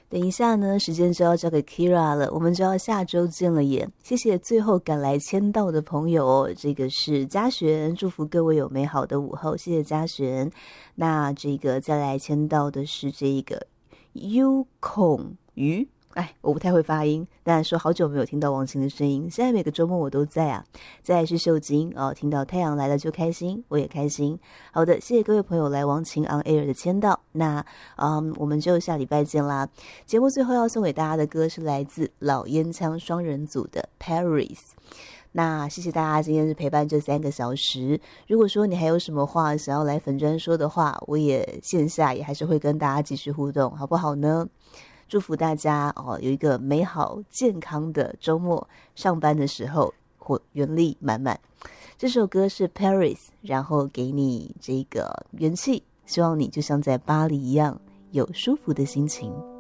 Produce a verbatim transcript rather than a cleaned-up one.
等一下呢，时间就要交给 Kira 了，我们就要下周见了耶！谢谢最后赶来签到的朋友哦，这个是嘉璇，祝福各位有美好的午后，谢谢嘉璇。那这个再来签到的是这个 U 孔鱼。哎，我不太会发音，但说好久没有听到王琴的声音，现在每个周末我都在啊。再来是秀晶哦，听到太阳来了就开心，我也开心。好的，谢谢各位朋友来王琴 on air 的签到，那嗯，我们就下礼拜见啦。节目最后要送给大家的歌是来自老烟枪双人组的 Paris。那谢谢大家今天是陪伴这三个小时，如果说你还有什么话想要来粉专说的话，我也线下也还是会跟大家继续互动，好不好呢？祝福大家哦，有一个美好健康的周末，上班的时候活元力满满。这首歌是 Paris， 然后给你这个元气，希望你就像在巴黎一样有舒服的心情。